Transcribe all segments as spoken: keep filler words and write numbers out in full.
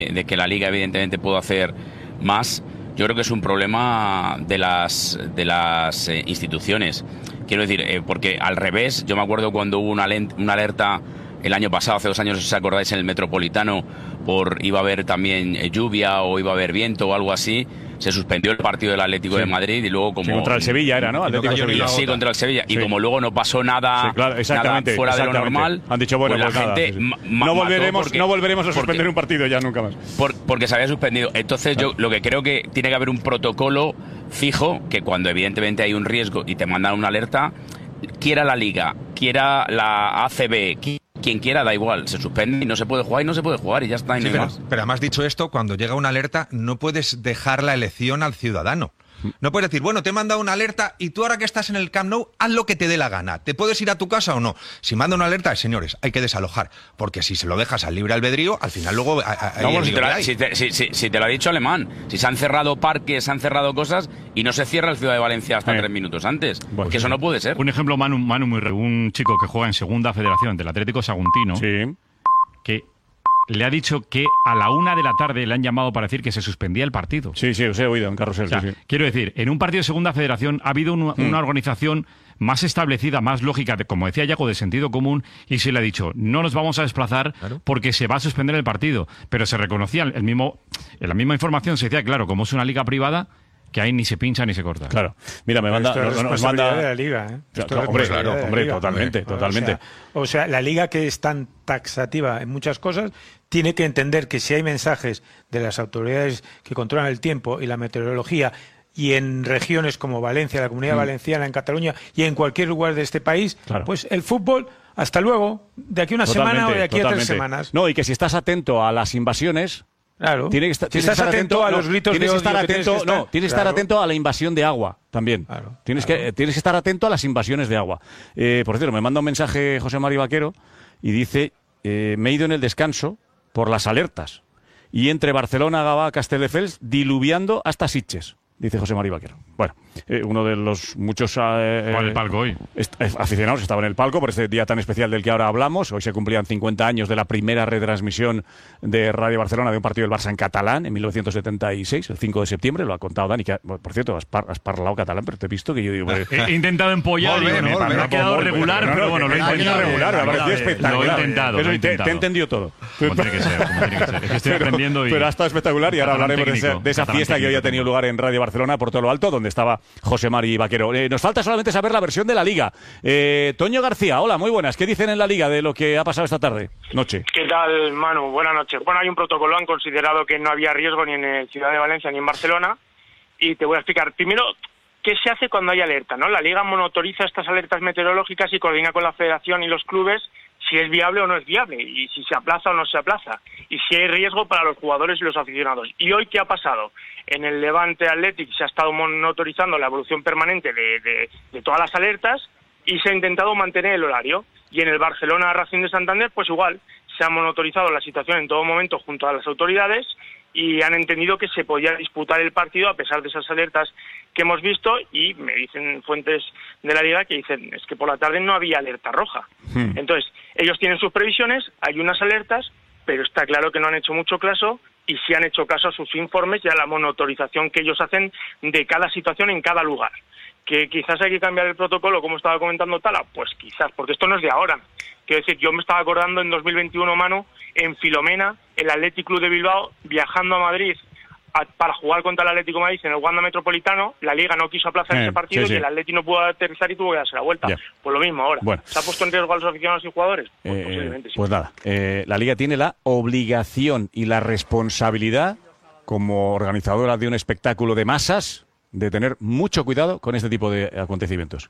de que la Liga evidentemente puede hacer más, yo creo que es un problema de las, de las eh, instituciones. Quiero decir, eh, porque al revés, yo me acuerdo cuando hubo una, una alerta el año pasado, hace dos años, si os acordáis, en el Metropolitano, por iba a haber también eh, lluvia o iba a haber viento o algo así, se suspendió el partido del Atlético sí. de Madrid y luego como... Sí, contra el Sevilla era, ¿no? Atlético Sevilla. Sí, contra el Sevilla. Sí. Y como luego no pasó nada, sí, claro, nada fuera de lo normal... Han dicho, bueno, pues pues la nada, gente sí, sí. No, volveremos, porque, no volveremos a suspender porque, un partido ya nunca más. Por, porque se había suspendido. Entonces yo lo que creo que tiene que haber un protocolo fijo, que cuando evidentemente hay un riesgo y te mandan una alerta, quiera la Liga, quiera la A C B... Quien quiera, da igual, se suspende y no se puede jugar y no se puede jugar y ya está. Y sí, no pero, más. pero además, dicho esto, cuando llega una alerta no puedes dejar la elección al ciudadano. No puedes decir, bueno, te he mandado una alerta y tú ahora que estás en el Camp Nou, haz lo que te dé la gana. ¿Te puedes ir a tu casa o no? Si manda una alerta, señores, hay que desalojar. Porque si se lo dejas al libre albedrío, al final luego... A, a, no, bueno, si, te la, si, te, si, si, si te lo ha dicho Alemán, si se han cerrado parques, se han cerrado cosas y no se cierra el Ciudad de Valencia hasta eh. tres minutos antes. Bueno, que eso no puede ser. Un ejemplo, Manu, Manu muy re, un chico que juega en Segunda Federación del Atlético Saguntino, sí. que... le ha dicho que a la una de la tarde le han llamado para decir que se suspendía el partido. Sí, sí, os he oído en Carrusel. O sea, sí, sí. Quiero decir, en un partido de Segunda Federación ha habido un, mm. una organización más establecida, más lógica, de, como decía Yago, de sentido común, y se le ha dicho, no nos vamos a desplazar claro. porque se va a suspender el partido. Pero se reconocía el mismo, en la misma información se decía, claro, como es una liga privada, que ahí ni se pincha ni se corta. Claro. Mira, me manda... Esto es responsabilidad de la Liga, ¿eh? Esto claro, hombre, claro, hombre, Liga. totalmente, Hombre. totalmente. O sea, o sea, la Liga, que es tan taxativa en muchas cosas, tiene que entender que si hay mensajes de las autoridades que controlan el tiempo y la meteorología, y en regiones como Valencia, la Comunidad mm. Valenciana, en Cataluña y en cualquier lugar de este país, claro. pues el fútbol... Hasta luego, de aquí a una totalmente, semana o de aquí totalmente. a tres semanas. No, y que si estás atento a las invasiones... Claro. Tiene que estar, si estás atento, atento a los gritos tienes de odio, estar atento, tienes que estar, no, tienes que claro. estar atento a la invasión de agua también. Claro, tienes claro. que tienes que estar atento a las invasiones de agua. Eh, por cierto, me manda un mensaje José Mari Vaquero y dice, eh, me he ido en el descanso por las alertas y entre Barcelona, Gavà, Castelldefels diluviando hasta Sitges. Dice José Mari Vaquero. Bueno, eh, uno de los muchos eh, el palco hoy. Est aficionados estaba en el palco por este día tan especial del que ahora hablamos. Hoy se cumplían cincuenta años de la primera retransmisión de Radio Barcelona de un partido del Barça en catalán en mil novecientos setenta y seis, el cinco de septiembre. Lo ha contado Dani, que, por cierto, has, par has parlado catalán, pero te he visto que yo digo... He, he intentado empollar, volve, y me, volve, me ha quedado volve, regular, no, no, pero bueno, lo he intentado. regular, me ha parecido espectacular. Lo he intentado, pero lo he intentado. Te, te he entendido todo. Como tiene que ser, como tiene que ser. Es que estoy pero, aprendiendo y... Pero ha estado espectacular y ahora hablaremos técnico, de esa, de esa fiesta técnico, que hoy ha tenido lugar en Radio Barcelona por todo lo alto, donde estaba José Mari Vaquero. Eh, nos falta solamente saber la versión de la Liga. Eh, Toño García, hola, muy buenas. ¿Qué dicen en la Liga de lo que ha pasado esta tarde? Noche. ¿Qué tal, Manu? Buenas noches. Bueno, hay un protocolo, han considerado que no había riesgo ni en el Ciudad de Valencia ni en Barcelona, y te voy a explicar. Primero, ¿qué se hace cuando hay alerta, ¿no? La Liga monitoriza estas alertas meteorológicas y coordina con la Federación y los clubes si es viable o no es viable, y si se aplaza o no se aplaza, y si hay riesgo para los jugadores y los aficionados. ¿Y hoy qué ha pasado? En el Levante Athletic se ha estado monitorizando la evolución permanente de, de, de todas las alertas y se ha intentado mantener el horario. Y en el Barcelona Racing de Santander, pues igual, se ha monitorizado la situación en todo momento junto a las autoridades y han entendido que se podía disputar el partido a pesar de esas alertas que hemos visto, y me dicen fuentes de la Liga que dicen es que por la tarde no había alerta roja. Hmm. Entonces, ellos tienen sus previsiones, hay unas alertas, pero está claro que no han hecho mucho caso, y sí han hecho caso a sus informes y a la monitorización que ellos hacen de cada situación en cada lugar. ¿Que quizás hay que cambiar el protocolo, como estaba comentando Tala? Pues quizás, porque esto no es de ahora. Quiero decir, yo me estaba acordando en dos mil veintiuno, Manu, en Filomena, el Athletic Club de Bilbao, viajando a Madrid a, para jugar contra el Atlético de Madrid en el Wanda Metropolitano. La Liga no quiso aplazar eh, ese partido, sí, sí. y el Athletic no pudo aterrizar y tuvo que darse la vuelta. Yeah. Pues lo mismo ahora. Bueno. ¿Se ha puesto en riesgo a los aficionados y jugadores? Pues eh, posiblemente sí. Pues nada, eh, la Liga tiene la obligación y la responsabilidad, como organizadora de un espectáculo de masas, de tener mucho cuidado con este tipo de acontecimientos.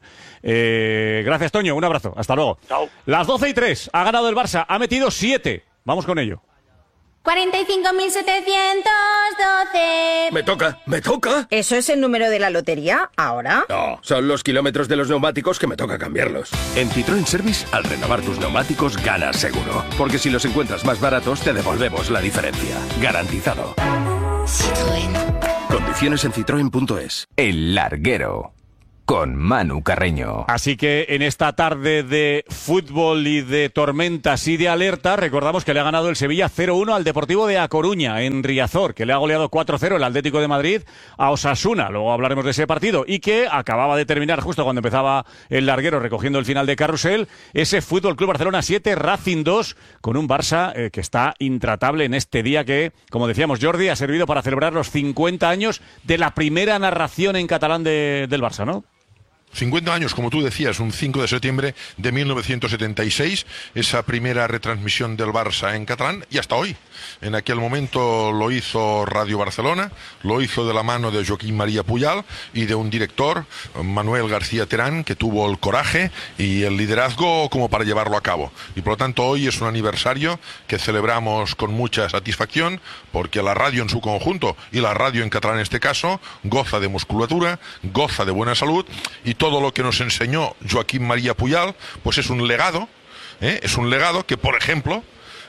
Eh, gracias, Toño. Un abrazo. Hasta luego. Chao. Las doce y tres. Ha ganado el Barça. Ha metido siete. Vamos con ello. cuarenta y cinco mil setecientos doce. Me toca, me toca. ¿Eso es el número de la lotería ahora? No, son los kilómetros de los neumáticos que me toca cambiarlos. En Citroën Service, al renovar tus neumáticos, ganas seguro. Porque si los encuentras más baratos, te devolvemos la diferencia. Garantizado. Citroën. Condiciones en citroen punto es. El Larguero, con Manu Carreño. Así que en esta tarde de fútbol y de tormentas y de alerta, recordamos que le ha ganado el Sevilla cero uno al Deportivo de A Coruña en Riazor, que le ha goleado cuatro cero el Atlético de Madrid a Osasuna. Luego hablaremos de ese partido. Y que acababa de terminar justo cuando empezaba el larguero recogiendo el final de carrusel, ese Fútbol Club Barcelona siete, Racing dos, con un Barça eh, que está intratable en este día que, como decíamos, Jordi, ha servido para celebrar los cincuenta años de la primera narración en catalán de, del Barça, ¿no? cincuenta años, como tú decías, un cinco de septiembre de mil novecientos setenta y seis, esa primera retransmisión del Barça en catalán, y hasta hoy. En aquel momento lo hizo Radio Barcelona, lo hizo de la mano de Joaquín María Puyal y de un director, Manuel García Terán, que tuvo el coraje y el liderazgo como para llevarlo a cabo. Y por lo tanto hoy es un aniversario que celebramos con mucha satisfacción, porque la radio en su conjunto, y la radio en catalán en este caso, goza de musculatura, goza de buena salud, y todo lo que nos enseñó Joaquín María Puyal, pues es un legado, ¿eh? es un legado que, por ejemplo,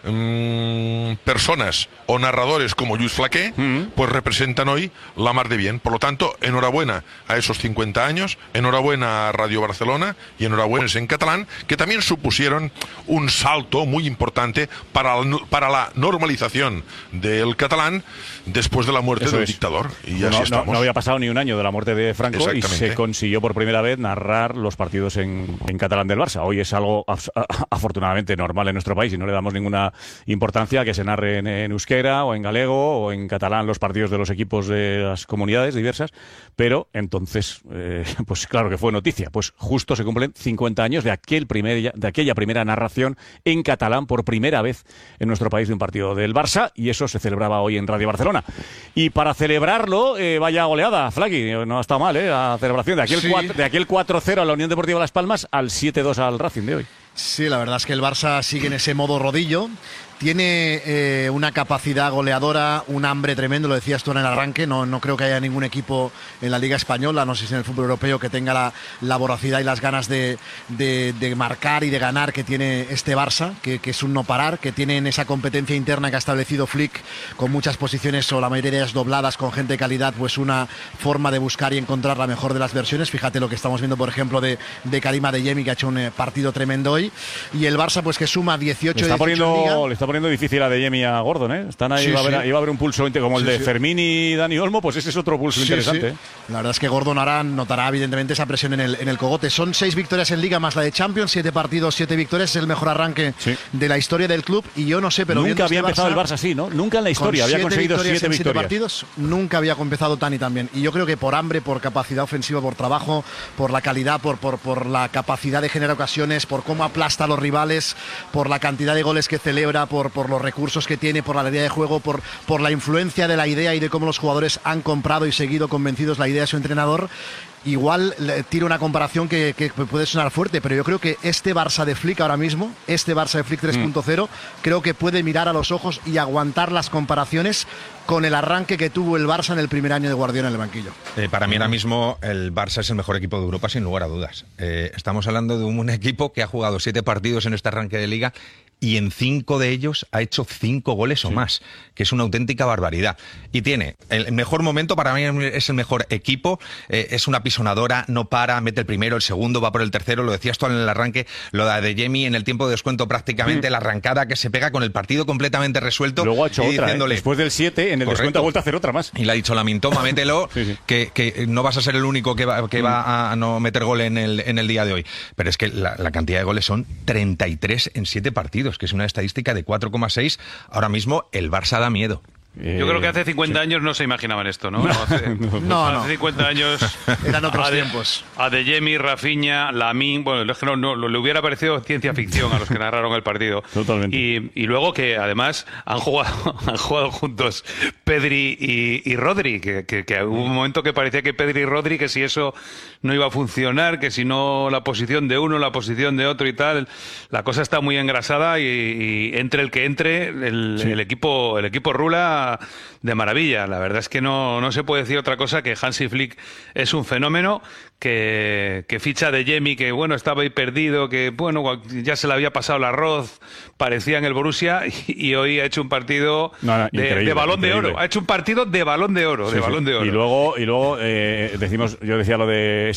mmm, personas o narradores como Lluís Flaqué, mm. pues representan hoy la mar de bien. Por lo tanto, enhorabuena a esos cincuenta años, enhorabuena a Radio Barcelona y enhorabuena en catalán, que también supusieron un salto muy importante para, para la normalización del catalán después de la muerte Eso del es. dictador. Y no, así no, estamos. no había pasado ni un año de la muerte de Franco y se consiguió por primera vez narrar los partidos en, en catalán del Barça. Hoy es algo afortunadamente normal en nuestro país y no le damos ninguna importancia a que se narre en, en euskera o en galego o en catalán los partidos de los equipos de las comunidades diversas, pero entonces, eh, pues claro que fue noticia. Pues justo se cumplen cincuenta años de, aquel primer, de aquella primera narración en catalán por primera vez en nuestro país de un partido del Barça, y eso se celebraba hoy en Radio Barcelona. Y para celebrarlo, eh, vaya goleada, Flaqui, no ha estado mal, ¿eh? La celebración de aquel, sí. cuatro, de aquel cuatro cero a la Unión Deportiva Las Palmas al siete dos al Racing de hoy. Sí, la verdad es que el Barça sigue en ese modo rodillo. Tiene eh, una capacidad goleadora, un hambre tremendo, lo decías tú en el arranque. No, no creo que haya ningún equipo en la Liga Española, no sé si en el fútbol europeo, que tenga la, la voracidad y las ganas de, de, de marcar y de ganar que tiene este Barça, que, que es un no parar, que tiene en esa competencia interna que ha establecido Flick, con muchas posiciones o la mayoría de ellas dobladas, con gente de calidad, pues una forma de buscar y encontrar la mejor de las versiones. Fíjate lo que estamos viendo, por ejemplo, de, de Karim Adeyemi, que ha hecho un eh, partido tremendo hoy. Y el Barça, pues que suma dieciocho, le está poniendo, en Liga. Le está poniendo difícil a Adeyemi a Gordon, ¿eh? Están ahí, sí, va, a haber, sí. va a haber un pulso como el sí, de sí. Fermín y Dani Olmo, pues ese es otro pulso sí, interesante. Sí. ¿eh? La verdad es que Gordon ahora notará evidentemente esa presión en el, en el cogote. Son seis victorias en Liga más la de Champions, siete partidos, siete victorias, es el mejor arranque sí. de la historia del club. Y yo no sé, pero nunca había este empezado Barça, el Barça así, ¿no? Nunca en la historia había conseguido siete victorias. Siete partidos, nunca había empezado tan y tan bien. Y yo creo que por hambre, por capacidad ofensiva, por trabajo, por la calidad, por, por, por la capacidad de generar ocasiones, por cómo aplasta a los rivales, por la cantidad de goles que celebra, por, por los recursos que tiene, por la alegría de juego, por, por la influencia de la idea y de cómo los jugadores han comprado y seguido convencidos la idea de su entrenador. Igual tiro una comparación que, que puede sonar fuerte, pero yo creo que este Barça de Flick ahora mismo, este Barça de Flick tres punto cero, mm. creo que puede mirar a los ojos y aguantar las comparaciones con el arranque que tuvo el Barça en el primer año de Guardiola en el banquillo. Eh, para mí ahora mismo el Barça es el mejor equipo de Europa, sin lugar a dudas. Eh, estamos hablando de un equipo que ha jugado siete partidos en este arranque de Liga y en cinco de ellos ha hecho cinco goles sí. o más, que es una auténtica barbaridad. Y tiene el mejor momento, para mí es el mejor equipo, eh, es una pisonadora, no para, mete el primero, el segundo, va por el tercero, lo decías tú en el arranque, lo de Adeyemi en el tiempo de descuento prácticamente, mm. la arrancada que se pega con el partido completamente resuelto. Luego ha hecho otra, diciéndole, ¿eh? Después del siete, en el correcto. Descuento ha vuelto a hacer otra más. Y le ha dicho Lamin, toma, mételo, sí, sí. Que, que no vas a ser el único que va, que mm. va a no meter gol en el, en el día de hoy. Pero es que la, la cantidad de goles son treinta y tres en siete partidos, que es una estadística de cuatro coma seis. Ahora mismo el Barça da miedo. Yo creo que hace cincuenta sí. años no se imaginaban esto, ¿no? No, hace, no, no. Hace cincuenta años... Eran otros Ade, tiempos. Adeyemi, Rafinha, Lamin... Bueno, es que no, no, le hubiera parecido ciencia ficción a los que narraron el partido. Totalmente. Y, y luego que, además, han jugado, han jugado juntos Pedri y, y Rodri, que, que, que hubo un momento que parecía que Pedri y Rodri, que si eso no iba a funcionar, que si no la posición de uno, la posición de otro y tal, la cosa está muy engrasada y, y entre el que entre, el, sí. el equipo el equipo rula de maravilla. La verdad es que no, no se puede decir otra cosa que Hansi Flick es un fenómeno, que, que ficha de Adeyemi, que bueno, estaba ahí perdido, que bueno, ya se le había pasado el arroz, parecía en el Borussia, y, y hoy ha hecho un partido no, no, de, de balón increíble. de oro. Ha hecho un partido de balón de oro, sí, de balón sí. de oro. Y luego, y luego eh, decimos, yo decía lo de